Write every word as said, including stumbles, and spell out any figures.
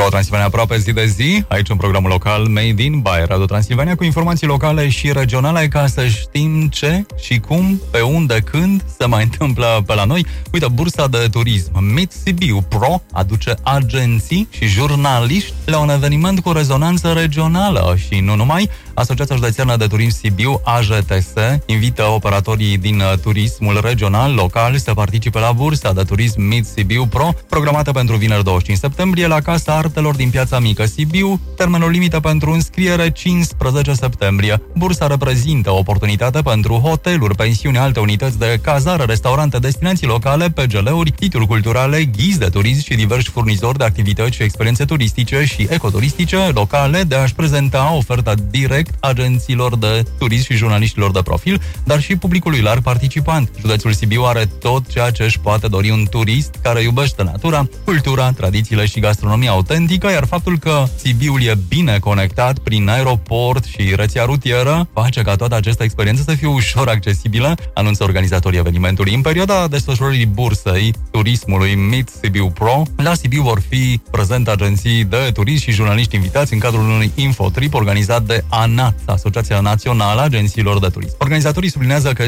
Pro Transilvania aproape zi de zi, aici un program local Made in by Radio Transilvania cu informații locale și regionale ca să știm ce și cum, pe unde, când se mai întâmplă pe la noi. Uite, bursa de turism Meet Sibiu Pro aduce agenții și jurnaliști la un eveniment cu rezonanță regională și nu numai. Asociația Județeană de Turism Sibiu, A J T S, invită operatorii din turismul regional, local, să participe la bursa de turism Meet Sibiu Pro, programată pentru vineri douăzeci și cinci septembrie la Casa Artelor din Piața Mică Sibiu. Termenul limită pentru înscriere cincisprezece septembrie. Bursa reprezintă o oportunitate pentru hoteluri, pensiuni, alte unități de cazare, restaurante, destinații locale, P G L-uri, titluri culturale, ghizi de turism și diversi furnizori de activități și experiențe turistice și ecoturistice locale de a-și prezenta oferta direct agenților de turism și jurnaliștilor de profil, dar și publicului larg participant. Județul Sibiu are tot ceea ce își poate dori un turist care iubește natura, cultura, tradițiile și gastronomia autentică, iar faptul că Sibiul e bine conectat prin aeroport și rețea rutieră face ca toată această experiență să fie ușor accesibilă, anunță organizatorii evenimentului. În perioada desfășurării bursei turismului Meet Sibiu Pro, la Sibiu vor fi prezente agenții de turism și jurnaliști invitați în cadrul unui infotrip organizat de ANAT, Asociația Națională a Agențiilor de Turism. Organizatorii sublinează că